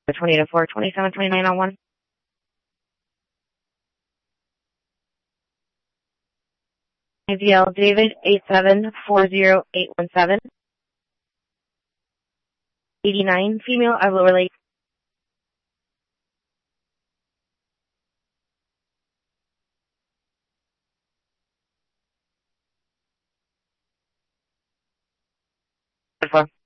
20 to 4, 27, 29 on 1. AVL David 8740817. 89 female of Lower Lake. Four.